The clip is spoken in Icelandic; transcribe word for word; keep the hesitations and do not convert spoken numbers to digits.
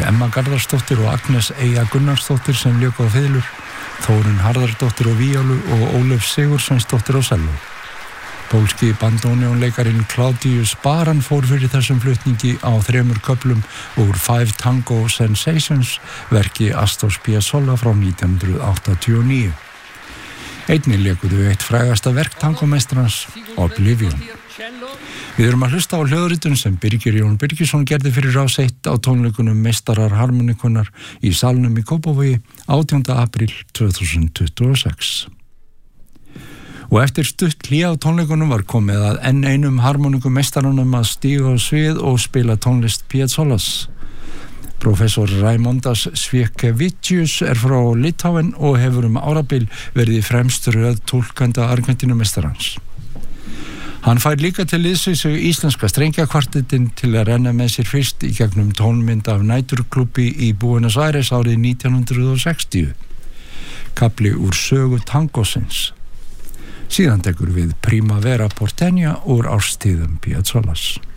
voru Emma Garðarsdóttir og Agnes Eyja Gunnarsdóttir sem léku á fiðlur, Þórunn Harðardóttir á víólu og Ólöf Sigurðsdóttir á selló. Pólski bandóneónleikarinn Claudius Baran fór fyrir þessum flutningi á þremur köflum úr Five Tango Sensations, verki Astor Piazzolla frá nítján hundruð áttatíu og níu. Einnig lékuðu eitt frægasta verk tangomeistarans, Oblivion. Við erum að hlusta á hljóðritun sem Birgir Jón Birgisson gerði fyrir Rás eitt á tónleikunum Meistarar harmonikunar í salnum í Kópavogi átjánda apríl tvö þúsund tuttugu og sex. Og eftir stutt hlé á tónleikunum var komið að enn einum harmonikumeistaranum að stíga á svið og spila tónlist Piazzolas. Professor Raimondas Sviekevicius er frá Litáen og hefur um árabil verið í fremstu röð túlkanda Argentínumeistarans. Hann fær líka til liðs við íslenska strengjakvartettinn til að renna með sér fyrst í gegnum tónmynd af næturklúbbi í Buenos Aires árið nítján hundruð sextíu. Kafli úr sögu tangosins. Síðan tekur við Primavera Porteña úr árstíðum Piazzolas.